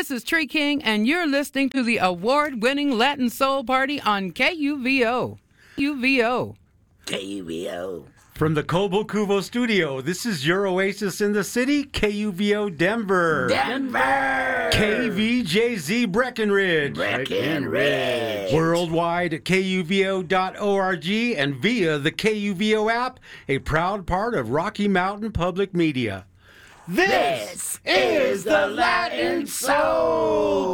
This is Tree King, and you're listening to the award-winning Latin Soul Party on KUVO. KUVO. KUVO. From the Kobo Kuvo studio, this is your oasis in the city, KUVO Denver. Denver. KVJZ Breckenridge. Breckenridge. Worldwide at KUVO.org and via the KUVO app, a proud part of Rocky Mountain Public Media. This is the Latin Soul.